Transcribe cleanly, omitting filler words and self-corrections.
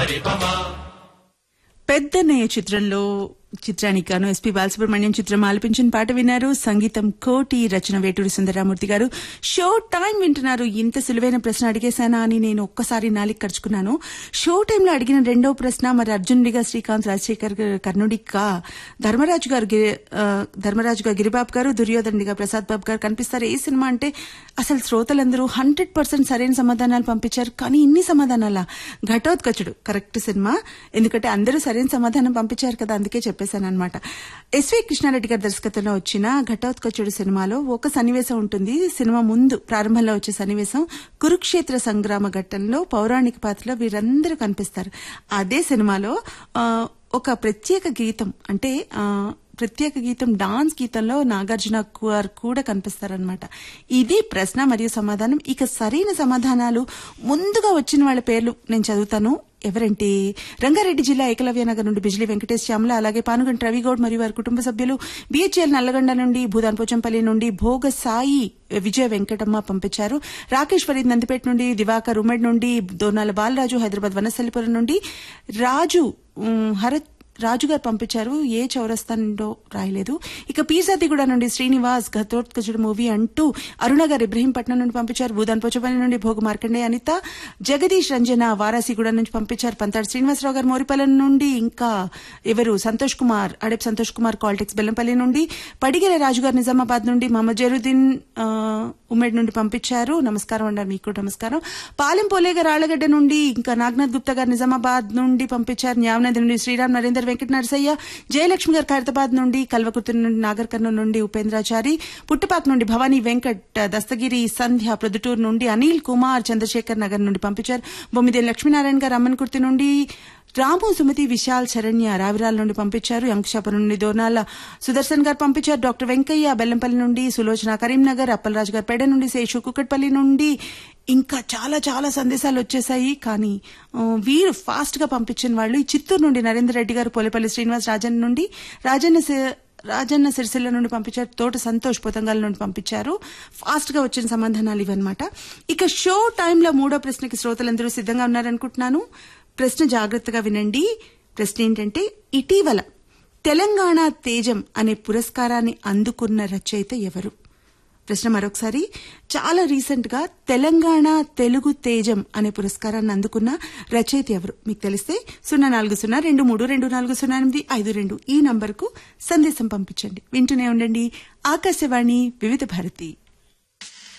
పెద్దన్నయ్య చిత్రానికి గాను ఎస్పీ బాలసుబ్రహ్మణ్యం చిత్రం ఆలపించిన పాట విన్నారు. సంగీతం కోటి, రచన వేటూరి సుందరరామూర్తి గారు. షో టైం వింటున్నారు. ఇంత సులువైన ప్రశ్న అడిగేశానా అని నేను ఒక్కసారి నాలికి ఖర్చుకున్నాను. షో టైంలో అడిగిన రెండవ ప్రశ్న, మరి అర్జునుడిగా శ్రీకాంత్, రాజశేఖర్ కర్ణుడిగా ధర్మరాజు గారు గిరిబాబు గారు, దుర్యోధనుడిగా ప్రసాద్ బాబు గారు కనిపిస్తారు. ఏ సినిమా అంటే అసలు శ్రోతలందరూ 100% సరైన సమాధానాలు పంపించారు. కానీ ఇన్ని సమాధానాల ఘటోత్కచుడు కరెక్ట్ సినిమా. ఎందుకంటే అందరూ సరైన సమాధానం పంపించారు కదా, అందుకే చెప్పేశానన్నమాట. ఎస్వి కృష్ణారెడ్డి గారి దర్శకత్వంలో వచ్చిన ఘటోత్కచుడు సినిమాలో ఒక సన్నివేశం ఉంటుంది. సినిమా ముందు ప్రారంభంలో వచ్చే సన్నివేశం కురుక్షేత్ర సంగ్రామ ఘట్టంలో పౌరాణిక పాత్రలో వీరందరూ కనిపిస్తారు. అదే సినిమాలో ఒక ప్రత్యేక గీతం డాన్స్ గీతంలో నాగార్జున గారు కూడా కనిపిస్తారనమాట. ఇది ప్రశ్న మరియు సమాధానం. ఇక సరైన సమాధానాలు ముందుగా వచ్చిన వాళ్ళ పేర్లు నేను చదువుతాను. ఎవరంటే రంగారెడ్డి జిల్లా ఏకలవ్య నగర్ నుండి బిజిలీ వెంకటేష్ శ్యామల, అలాగే పానుగంటి రవిగౌడ్ మరియు వారి కుటుంబ సభ్యులు, బిహెచ్ఎల్ నల్లగొండ నుండి, భూదాన్పోచంపల్లి నుండి భోగ సాయి విజయ వెంకటమ్మ పంపించారు. రాకేష్ ఫరీద్ నందిపేట నుండి, దివాకర్ ఉమెడ్ నుండి, దోనాల బాలరాజు హైదరాబాద్ వనస్థలిపురం నుండి, రాజు గారు పంపించారు. ఏ చౌరస్తా నుండో రాయలేదు. ఇక పీర్జాతిగూడ నుండి శ్రీనివాస్ ఘటోత్కచుడు మూవీ అంటూ అరుణ గారు ఇబ్రహీంపట్నం నుండి పంపించారు. భూదాన్పోచపల్లి నుండి భోగు మార్కండే అనిత, జగదీష్ రంజన వారాసిగూడ నుంచి పంపించారు. పంతాడు శ్రీనివాసరావు గారు మోరిపల్లి నుండి, ఇంకా ఎవరు సంతోష్ కుమార్ అడెప్ సంతోష్ కుమార్ కాల్టెక్స్ బెల్లంపల్లి నుండి, పడిగెల రాజు గారు నిజామాబాద్ నుండి, మహమ్మద్ జరుద్దీన్ ఉమ్మేడ్ నుండి పంపించారు. నమస్కారం అండి, మీకు నమస్కారం. పాలెం పోలే గారు ఆళ్లగడ్డ నుండి, ఇంకా నాగనాథ్ గుప్తా గారు నిజామాబాద్ నుండి పంపించారు. న్యావనది నుండి శ్రీరామ్ నరేందర్ వెంకట నరసయ్య, జయలక్ష్మి గారు ఖైరతాబాద్ నుండి, కల్వకుర్తి నుండి నాగర్ కర్నూలు నుండి ఉపేంద్రాచారి, పుట్టుపాక్ నుండి భవానీ వెంకట్, దస్తగిరి సంధ్య ప్రొద్దుటూరు నుండి, అనిల్ కుమార్ చంద్రశేఖర్ నగర్ నుండి పంపించారు. బొమ్మిదేని లక్ష్మీనారాయణ గారు అమ్మన్కుర్తి నుండి, రాము సుమతి విశాల్ శరణ్య రావిరాల నుండి పంపించారు. అంకుశాపురం నుండి దోనాల సుదర్శన్ గారు పంపించారు. డాక్టర్ వెంకయ్య బెల్లంపల్లి నుండి, సులోచన కరీంనగర్, అప్పలరాజు గారు పేడ నుండి, శేషు కుక్కట్పల్లి నుండి, ఇంకా చాలా చాలా సందేశాలు వచ్చేసాయి. కానీ వీరు ఫాస్ట్ గా పంపించిన వాళ్ళు ఈ చిత్తూరు నుండి నరేందర్ రెడ్డి గారు, పోలేపల్లి శ్రీనివాస్ రాజన్ నుండి, రాజన్న సిరిసిల్ల నుండి పంపించారు. తోట సంతోష్ పొతంగాల నుండి పంపించారు. ఫాస్ట్ గా వచ్చిన సమాధానాలు ఇవన్నమాట. ఇక షో టైంలో మూడో ప్రశ్నకి శ్రోతలందరూ సిద్ధంగా ఉన్నారనుకుంటున్నాను. ప్రశ్న జాగ్రత్తగా వినండి. ప్రశ్న ఏంటంటే, ఇటీవల తెలంగాణ తేజం అనే పురస్కారాన్ని అందుకున్న రచయిత ఎవరు? ప్రశ్న మరొకసారి, చాలా రీసెంట్ గా తెలంగాణ తెలుగు తేజం అనే పురస్కారాన్ని అందుకున్న రచయిత ఎవరు? మీకు తెలిస్తే 04023240852 ఈ నంబర్కు సందేశం పంపించండి. వింటూనే ఉండండి ఆకాశవాణి వివిధ భారతి.